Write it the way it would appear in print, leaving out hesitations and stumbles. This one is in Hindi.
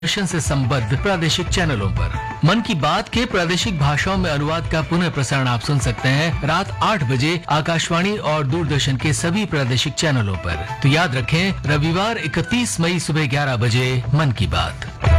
दूरदर्शन से संबद्ध प्रादेशिक चैनलों पर। मन की बात के प्रादेशिक भाषाओं में अनुवाद का पुनः प्रसारण आप सुन सकते हैं रात 8 बजे आकाशवाणी और दूरदर्शन के सभी प्रादेशिक चैनलों पर। तो याद रखें, रविवार 31 मई सुबह 11 बजे मन की बात।